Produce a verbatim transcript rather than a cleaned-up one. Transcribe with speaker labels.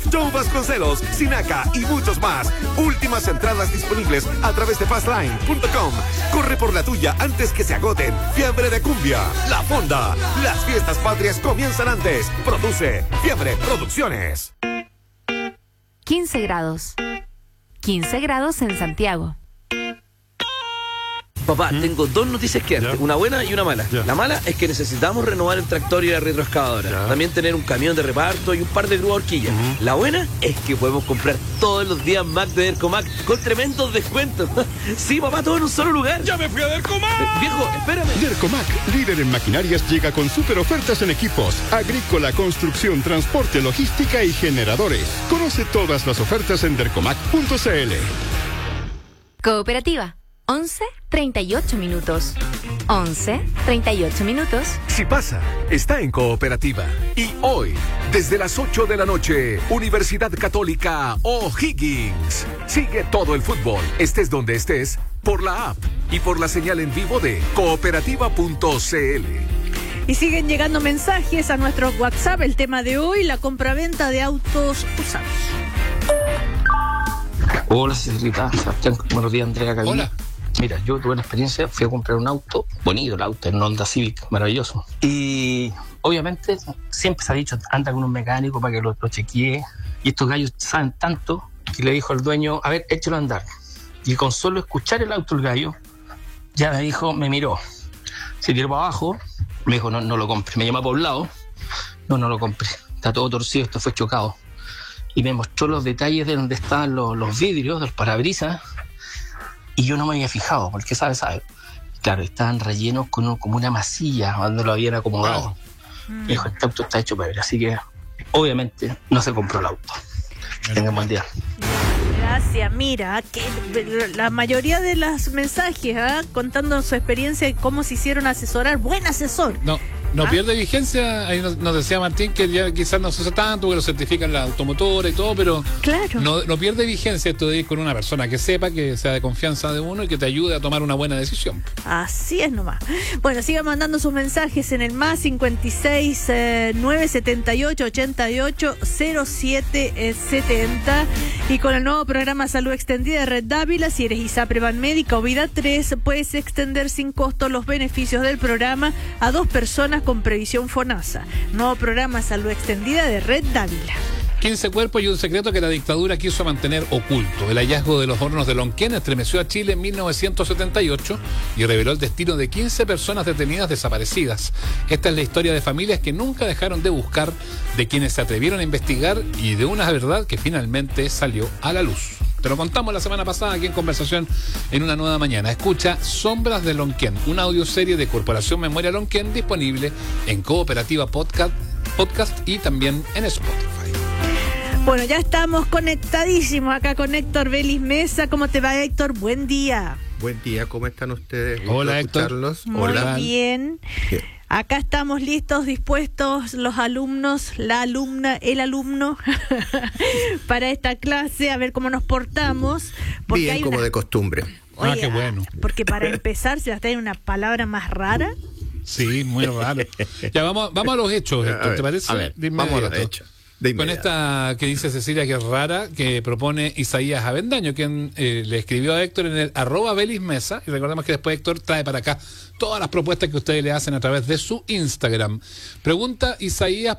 Speaker 1: Joe Vasconcelos, Sinaca y muchos más. Últimas entradas disponibles a través de fastline punto com. Corre por la tuya antes que se agoten. Fiebre de Cumbia, La Fonda. Las fiestas patrias comienzan antes. Produce Fiebre Producciones.
Speaker 2: quince grados. quince grados en Santiago.
Speaker 3: Papá, ¿Mm? tengo dos noticias que darte, una buena y una mala. Ya. La mala es que necesitamos renovar el tractor y la retroexcavadora. Ya. También tener un camión de reparto y un par de grúas horquillas. Uh-huh. La buena es que podemos comprar todos los días Mac de Dercomac con tremendos descuentos. Sí, papá, todo en un solo lugar.
Speaker 4: ¡Ya me fui a Dercomac!
Speaker 3: Eh, viejo, espérame.
Speaker 5: Dercomac, líder en maquinarias, llega con super ofertas en equipos, agrícola, construcción, transporte, logística y generadores. Conoce todas las ofertas en dercomac punto c l.
Speaker 2: Cooperativa. once treinta y ocho minutos. once treinta y ocho minutos.
Speaker 1: Si pasa, está en Cooperativa. Y hoy, desde las ocho de la noche, Universidad Católica O'Higgins. Sigue todo el fútbol, estés donde estés, por la app y por la señal en vivo de cooperativa punto c l.
Speaker 6: Y siguen llegando mensajes a nuestro WhatsApp. El tema de hoy, la compraventa de autos usados.
Speaker 7: Hola, señorita Sebastián, buenos días, Andrea Calvillo.
Speaker 4: Hola.
Speaker 7: Mira, yo tuve una experiencia, fui a comprar un auto, bonito el auto, en un Honda Civic, maravilloso. Y obviamente siempre se ha dicho, anda con un mecánico para que lo, lo chequee. Y estos gallos saben tanto que le dijo al dueño, a ver, échalo a andar. Y con solo escuchar el auto el gallo, ya me dijo, me miró. Se tiró para abajo, me dijo, no, no lo compre. Me llamó por un lado, no, no lo compré. Está todo torcido, esto fue chocado. Y me mostró los detalles de donde estaban los, los vidrios, los parabrisas. Y yo no me había fijado, porque sabe, sabe. Claro, estaban rellenos con un, como una masilla donde lo habían acomodado. Wow. Me dijo, este auto está hecho para ver. Así que, obviamente, no se compró el auto. Que tengan buen día.
Speaker 6: Gracias. Mira, que la mayoría de los mensajes, ¿eh? contando su experiencia y cómo se hicieron asesorar. Buen asesor.
Speaker 4: No. No
Speaker 6: ¿Ah?
Speaker 4: pierde vigencia, ahí nos, nos decía Martín que ya quizás no se usa tanto, que lo certifican la automotora y todo, pero
Speaker 6: claro.
Speaker 4: no, no pierde vigencia esto de ir con una persona que sepa, que sea de confianza de uno y que te ayude a tomar una buena decisión.
Speaker 6: Así es nomás. Bueno, sigan mandando sus mensajes en el más cincuenta y seis, nueve setenta y ocho, ochenta y ocho, cero siete setenta. Y con el nuevo programa Salud Extendida de Red Dávila, si eres ISAPRE, Banmédica o Vida tres, puedes extender sin costo los beneficios del programa a dos personas con previsión FONASA. Nuevo programa Salud Extendida de Red Dávila.
Speaker 4: quince cuerpos y un secreto que la dictadura quiso mantener oculto. El hallazgo de los hornos de Lonquén estremeció a Chile en mil novecientos setenta y ocho y reveló el destino de quince personas detenidas desaparecidas. Esta es la historia de familias que nunca dejaron de buscar, de quienes se atrevieron a investigar y de una verdad que finalmente salió a la luz. Te lo contamos la semana pasada aquí en Conversación en una nueva mañana. Escucha Sombras de Lonquén, una audioserie de Corporación Memoria Lonquén disponible en Cooperativa Podcast, Podcast y también en Spotify.
Speaker 6: Bueno, ya estamos conectadísimos acá con Héctor Vélez Mesa. ¿Cómo te va, Héctor? Buen día.
Speaker 8: Buen día, ¿cómo están ustedes?
Speaker 4: Hola, Héctor.
Speaker 6: Muy
Speaker 8: Hola.
Speaker 6: bien.
Speaker 8: Bien.
Speaker 6: Acá estamos listos, dispuestos, los alumnos, la alumna, el alumno, para esta clase, a ver cómo nos portamos. Porque
Speaker 8: Bien,
Speaker 6: hay
Speaker 8: como
Speaker 6: una...
Speaker 8: de costumbre.
Speaker 6: Oye,
Speaker 4: ah, qué bueno.
Speaker 6: Porque para empezar se va a tener una palabra más rara.
Speaker 4: Sí, muy raro. Ya, vamos, vamos a los hechos, Héctor,
Speaker 8: A ver,
Speaker 4: ¿te parece?
Speaker 8: a ver,
Speaker 4: De
Speaker 8: vamos a los
Speaker 4: inmediato.
Speaker 8: hechos. De
Speaker 4: Con
Speaker 8: inmediato.
Speaker 4: esta que dice Cecilia que es rara, que propone Isaías Avendaño, quien eh, le escribió a Héctor en el arroba Vélez Mesa, y recordemos que después Héctor trae para acá todas las propuestas que ustedes le hacen a través de su Instagram. Pregunta Isaías